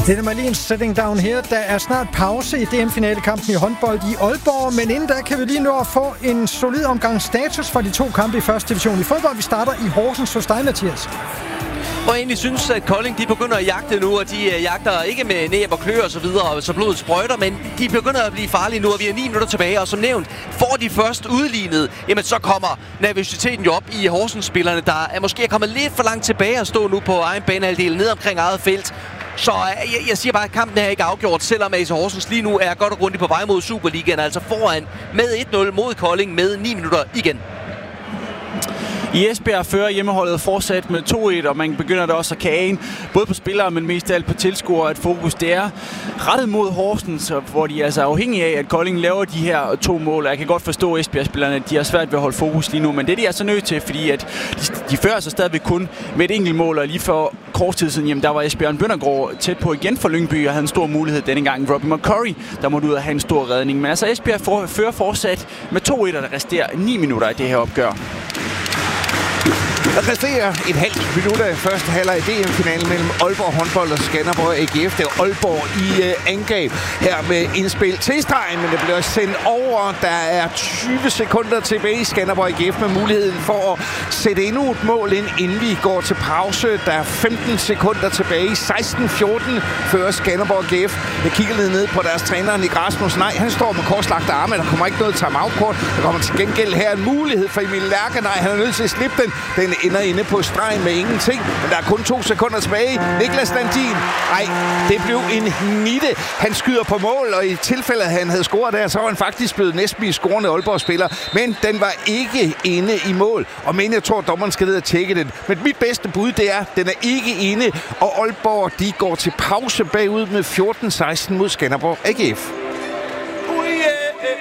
Det er Marlene Setting Down her. Der er snart pause i DM-finalekampen i håndbold i Aalborg, men inden da kan vi lige nå at få en solid omgang status for de to kampe i første division i fodbold. Vi starter i Horsens hos dig, Mathias. Og jeg egentlig synes, at Kolding de begynder at jagte nu, og de jagter ikke med næb og klør og så videre, så blodet sprøjter, men de begynder at blive farlige nu, og vi har 9 minutter tilbage, og som nævnt, får de først udlignet, jamen så kommer nervøsiteten jo op i Horsens-spillerne, der er måske kommet lidt for langt tilbage at stå nu på egen banehalvdel ned omkring eget felt. Så jeg siger bare, at kampen er ikke afgjort, selvom AC Horsens lige nu er godt og grundigt på vej mod Superligaen, altså foran med 1-0 mod Kolding med 9 minutter igen. I Esbjerg fører hjemmeholdet fortsat med 2-1, og man begynder da også at kage både på spillere, men mest af alt på tilskuere, at fokus det er rettet mod Horsens, hvor de altså er afhængige af, at Kolding laver de her 2 mål. Jeg kan godt forstå Esbjerg-spillerne, at de har svært ved at holde fokus lige nu, men det er de altså nødt til, fordi at de fører sig stadigvæk kun med et enkelt mål, og lige for kort tid siden, jamen der var Esbjørn Bøndergaard tæt på igen for Lyngby, og havde en stor mulighed denne gang. Robbie McCurry, der måtte ud og have en stor redning. Men altså Esbjerg fører fortsat med 2-1, og der resterer 9 minutter i det her opgør. Der resterer et halvt minut af første halvleg i DM-finalen mellem Aalborg håndbold og Skanderborg AGF. Det er Aalborg i angreb her med indspil til stregen, men det bliver sendt over. Der er 20 sekunder tilbage i Skanderborg AGF med muligheden for at sætte endnu et mål ind, inden vi går til pause. Der er 15 sekunder tilbage. 16-14 fører Skanderborg AGF. Jeg kigger lidt ned på deres træner, Nick Rasmussen. Nej, han står med korslagte arme. Der kommer ikke noget timeout-kort. Der kommer til gengæld her en mulighed for Emil Lærke. Nej, han er nødt til at slippe den. Den ender inde på stregen med ingenting, men der er kun 2 sekunder tilbage. Niklas Landin. Nej, det blev en nitte. Han skyder på mål, og i tilfælde, at han havde scoret der, så var han faktisk blevet næsten i scorende Aalborg-spiller, men den var ikke inde i mål. Og men jeg tror, at dommeren skal ned og tjekke den. Men mit bedste bud, det er, at den er ikke inde, og Aalborg, de går til pause bagud med 14-16 mod Skanderborg AGF.